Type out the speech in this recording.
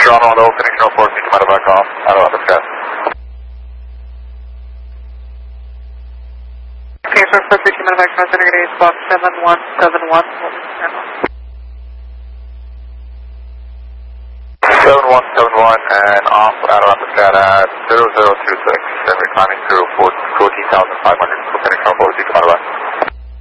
Toronto, hello, Phoenix 04, speaking out of back off, out of the sky. Phoenix 04, speaking out of back off, integrated box 7171, 7171 and off out of the sky at 0026, and we're climbing through 14,500, Phoenix 04, speaking out of back.